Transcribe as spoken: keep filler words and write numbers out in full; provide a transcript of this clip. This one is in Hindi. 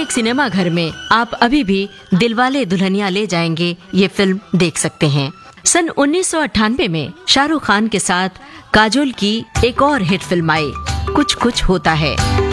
क्लासिक सिनेमा घर में आप अभी भी दिलवाले दुल्हनिया ले जाएंगे ये फिल्म देख सकते हैं। सन उन्नीस सौ अट्ठानवे में शाहरुख खान के साथ काजोल की एक और हिट फिल्म आई, कुछ कुछ होता है।